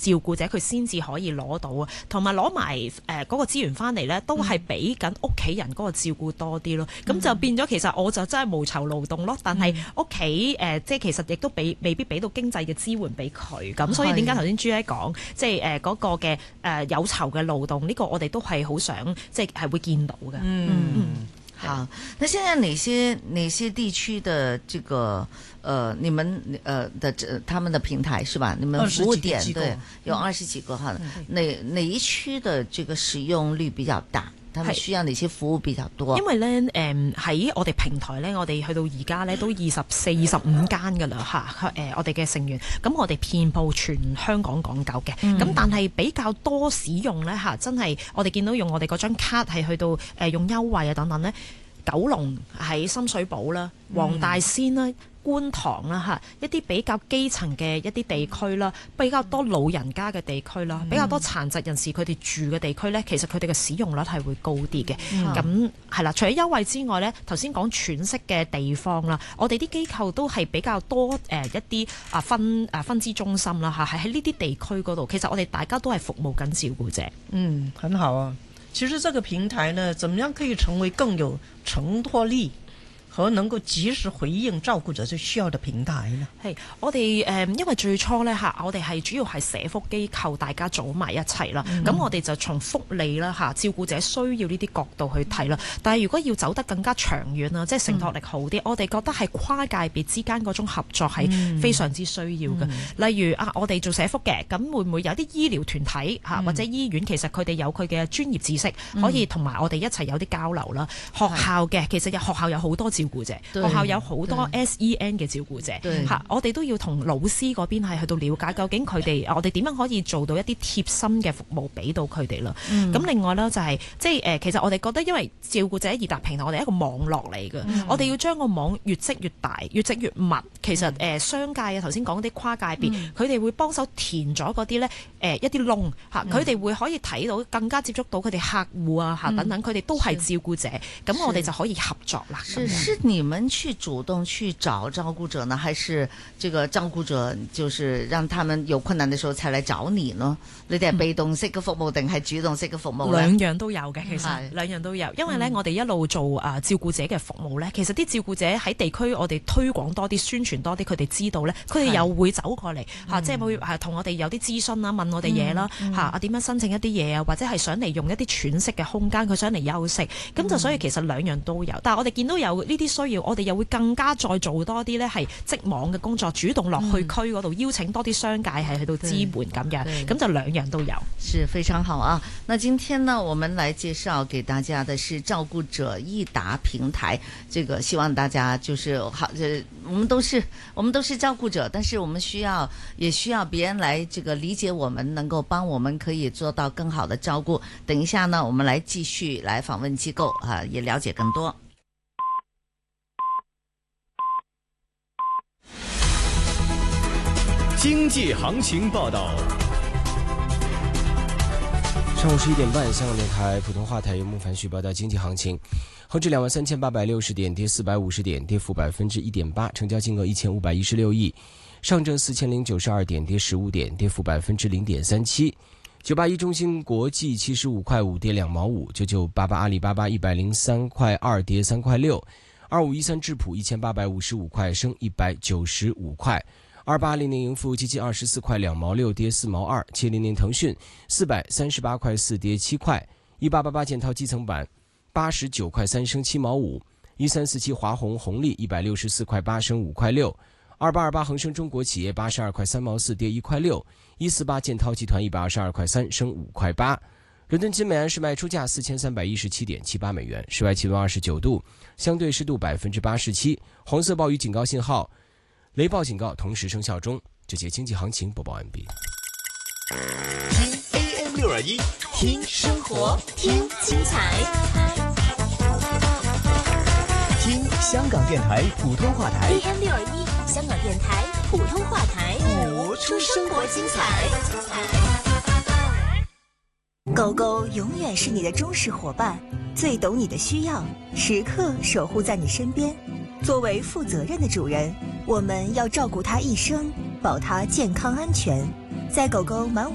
照顧者佢先至可以攞到啊，同埋攞埋嗰個資源翻嚟咧，都係俾緊屋企人嗰個照顧多啲咯。咁就變咗其實我就真係無酬勞動咯，但係屋企即係其實亦都未必俾到經濟嘅支援俾佢。咁所以點解頭先朱姐講即係嗰個嘅有酬嘅勞動呢個我哋都係好想即係會見到嘅。 好，那現在哪些地區的這個你們他們的平台是吧？你們服務點對有20幾個哈，哪一區的這個使用率比較大？他們需要哪些服務比較多？ 因為咧喺我哋平台咧，我哋去到而家咧都24、25間㗎啦嚇，我哋嘅成員，咁我哋遍佈全香港港九嘅，咁但係比較多使用咧嚇，真係我哋見到用我哋嗰張卡係去到用優惠啊等等咧，九龍喺深水埗啦、黃大仙啦、觀塘啦嚇，一啲比較基層嘅一啲地區啦，比較多老人家嘅地區啦，比較多殘疾人士佢哋住嘅地區咧，其實佢哋嘅使用率係會高啲嘅。咁係啦，除咗優惠之外咧，頭先講喘息嘅地方啦，我哋啲機構都係比較多一啲分支中心啦嚇，係喺呢啲地區嗰度，其實我哋大家都係服務緊照顧者。 很好啊。其實這個平台呢，怎麼樣可以成為更有承托力和能夠及時回應照顧者最需要的平台呢？ 係我哋因為最初咧嚇，我哋係主要係社福機構大家組埋一齊啦。咁我哋就從福利啦嚇，照顧者需要呢啲角度去睇啦。但係如果要走得更加長遠啊，即係承托力好啲，我哋覺得係跨界別之間嗰種合作係非常之需要嘅。例如我哋做社福嘅，咁會唔會有啲醫療團體嚇或者醫院，其實佢哋有佢嘅專業知識，可以同埋我哋一齊有啲交流啦。學校嘅其實學校有好多照顧者，學校有好多 SEN 嘅照顧者嚇，我哋都要同老師嗰邊係去到了解究竟佢哋我哋點樣可以做到一啲貼心嘅服務俾到佢哋啦。咁另外咧就係即係其實我哋覺得因為照顧者易達平台我哋係一個網絡嚟嘅，我哋要將個網越積越大，越積越密。其實商界啊頭先講啲跨界別，佢哋會幫手填咗嗰啲咧一啲窿嚇，佢哋會可以睇到更加接觸到佢哋客戶啊嚇等等，佢哋都係照顧者，咁我哋就可以合作啦。 是你們去主動去找照顧者呢，還是這個照顧者就是讓他們有困難的時候才來找你呢？你哋係被動式嘅服務定係主動式嘅服務呢？ 兩樣都有嘅，其實兩樣都有，因為咧我哋一路做照顧者嘅服務咧，其實啲照顧者喺地區我哋推廣多啲、宣傳多啲，佢哋知道咧，佢哋又會走過嚟嚇，即係會同我哋有啲諮詢啦、問我哋嘢啦嚇，點樣申請一啲嘢啊，或者係想嚟用一啲喘息嘅空間，佢想嚟休息，咁就所以其實兩樣都有，但係我哋見到有呢啲需要，我哋又會更加再做多啲咧係織網嘅工作，主動落去區嗰度邀請多啲商界係去到支援咁樣，咁就兩樣都有， 是非常好啊！那今天呢，我們來介紹給大家的是照顧者易達平台，這個希望大家就是好，我們都是照顧者，但是我們也需要別人來這個理解我們，能夠幫我們可以做到更好的照顧。等一下呢，我們來繼續來訪問機構啊，也了解更多。 經濟行情報道。 上午11點半，香港電台普通話台由孟凡旭報道經濟行情。恒指23,860點，跌450點，跌幅1.8%，成交金額1516億。上證4092點，跌15點，跌幅0.37%。981中芯國際75塊5，跌2毛5。9988阿里巴巴103塊2，跌3塊6。2513智普1855塊，升195塊。2800盈富基金24塊2毛6，跌4毛2。700騰訊438塊4，跌7塊。1888建滔基層板89塊3，升7毛5。1347華虹紅利164塊8，升5塊6。2828恒生中國企業82塊3毛4，跌1塊6。148建滔集團122塊3，升5塊8。倫敦金每安士賣出價4317.78美元，室外氣溫29度，相對濕度87%，紅色暴雨警告信號。雷暴警告同時生效中。這節經濟行情播報完畢。 聽 AM621，聽生活，聽精彩，聽香港電台普通話台。 AM621，香港電台普通話台， 播出生活精彩。 狗狗永遠是你的忠實夥伴，最懂你的需要，時刻守護在你身邊。作為負責任的主人，我們要照顧它一生，保它健康安全。在狗狗滿